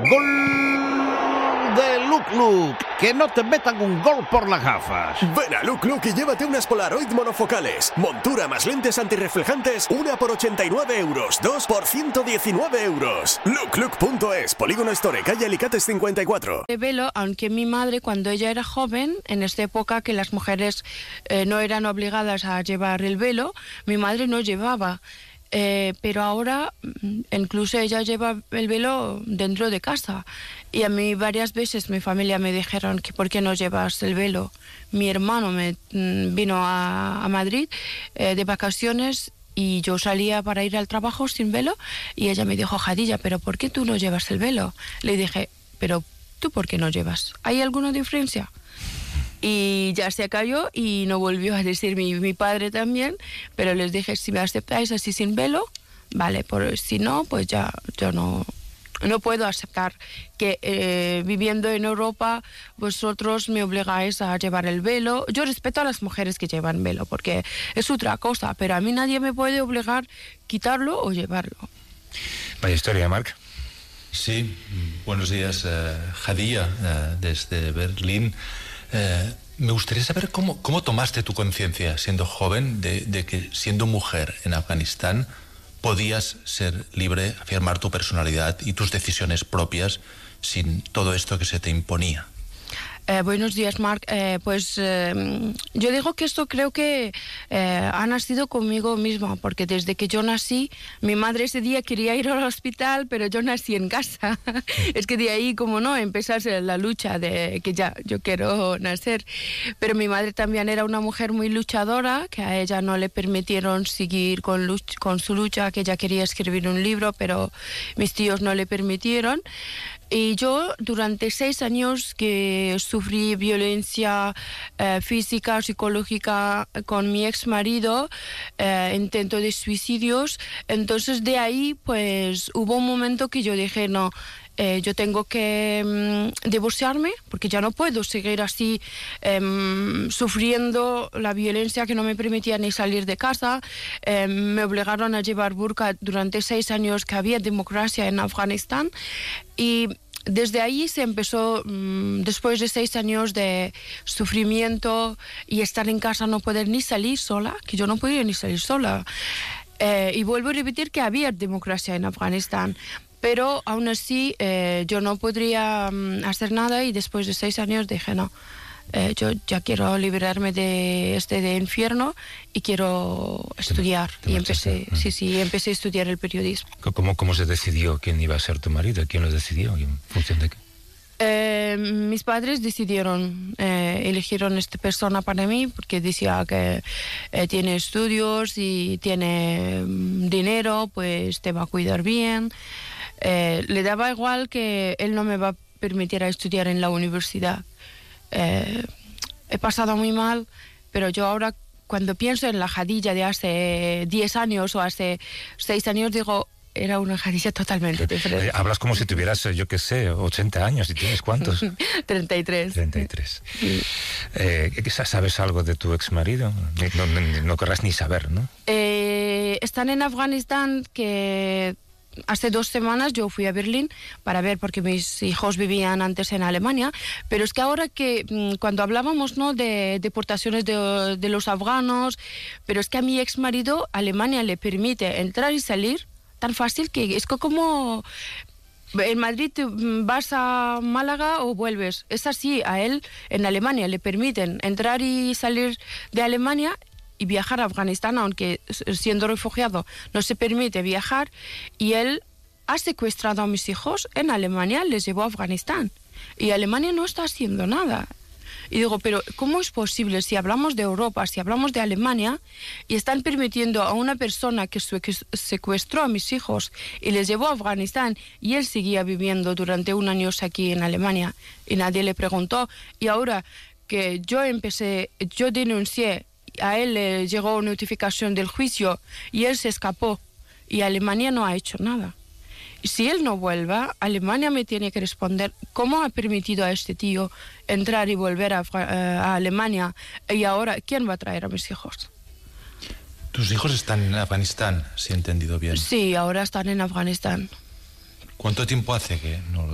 ¡Gol de Luc Luc! ¡Que no te metan un gol por las gafas! Ven a Luc Luc y llévate unas Polaroid monofocales. Montura más lentes antirreflejantes, una por 89 euros, dos por 119 euros. LucLuc.es, Polígono Store, calle Alicates 54. De velo, aunque mi madre, cuando ella era joven, en esta época que las mujeres no eran obligadas a llevar el velo, mi madre no llevaba. Pero ahora incluso ella lleva el velo dentro de casa. Y a mí varias veces mi familia me dijeron que ¿por qué no llevas el velo? Mi hermano me vino a Madrid de vacaciones y yo salía para ir al trabajo sin velo y ella me dijo, Jadilla, ¿pero por qué tú no llevas el velo? Le dije, ¿pero tú por qué no llevas? ¿Hay alguna diferencia? Y ya se cayó y no volvió a decir mi padre también, pero les dije, si me aceptáis así sin velo, vale, si no, pues ya yo no puedo aceptar que viviendo en Europa vosotros me obligáis a llevar el velo. Yo respeto a las mujeres que llevan velo porque es otra cosa, pero a mí nadie me puede obligar a quitarlo o llevarlo. Vaya historia, Marc. Sí, buenos días, Jadilla, desde Berlín. Me gustaría saber cómo tomaste tu conciencia siendo joven de que siendo mujer en Afganistán podías ser libre, afirmar tu personalidad y tus decisiones propias sin todo esto que se te imponía. Buenos días, Marc. Yo digo que esto creo que ha nacido conmigo misma, porque desde que yo nací, mi madre ese día quería ir al hospital, pero yo nací en casa. Es que de ahí, como no, empezase la lucha de que ya yo quiero nacer. Pero mi madre también era una mujer muy luchadora, que a ella no le permitieron seguir con su lucha, que ella quería escribir un libro, pero mis tíos no le permitieron. Y yo durante 6 años que sufrí violencia física, psicológica con mi ex marido, intento de suicidios, entonces de ahí pues hubo un momento que yo dije no, yo tengo que divorciarme porque ya no puedo seguir así sufriendo la violencia que no me permitía ni salir de casa. Me obligaron a llevar burka durante 6 años que había democracia en Afganistán y desde ahí se empezó, después de 6 años de sufrimiento y estar en casa, no poder ni salir sola, que yo no podía ni salir sola. Y vuelvo a repetir que había democracia en Afganistán. Pero aún así yo no podría hacer nada y después de 6 años dije no, yo ya quiero liberarme de de infierno y quiero estudiar. Y empecé a estudiar el periodismo. ¿Cómo se decidió quién iba a ser tu marido? ¿Quién lo decidió? ¿En función de qué? Mis padres decidieron, eligieron esta persona para mí porque decía que tiene estudios y tiene dinero, pues te va a cuidar bien. Le daba igual que él no me va a permitir estudiar en la universidad. He pasado muy mal, pero yo ahora cuando pienso en la Jadilla de hace 10 años o hace 6 años digo, era una Jadilla totalmente diferente. Hablas como si tuvieras, yo qué sé, 80 años, ¿y tienes cuántos? 33. 33. Sí. ¿Sabes algo de tu exmarido? No querrás ni saber, ¿no? Están en Afganistán, que hace 2 semanas yo fui a Berlín para ver, porque mis hijos vivían antes en Alemania, pero es que ahora que cuando hablábamos, ¿no?, de deportaciones de los afganos, pero es que a mi ex marido Alemania le permite entrar y salir tan fácil que es como en Madrid vas a Málaga o vuelves, es así. A él en Alemania le permiten entrar y salir de Alemania y viajar a Afganistán, aunque siendo refugiado no se permite viajar, y él ha secuestrado a mis hijos en Alemania, les llevó a Afganistán y Alemania no está haciendo nada. Y digo, pero ¿cómo es posible si hablamos de Europa, si hablamos de Alemania y están permitiendo a una persona que secuestró a mis hijos y les llevó a Afganistán y él seguía viviendo durante 1 año aquí en Alemania y nadie le preguntó? Y ahora que yo denuncié, a él le llegó notificación del juicio y él se escapó y Alemania no ha hecho nada. Y si él no vuelva, Alemania me tiene que responder cómo ha permitido a este tío entrar y volver a Alemania, y ahora ¿quién va a traer a mis hijos? ¿Tus hijos están en Afganistán, si he entendido bien? Sí, ahora están en Afganistán. ¿Cuánto tiempo hace que no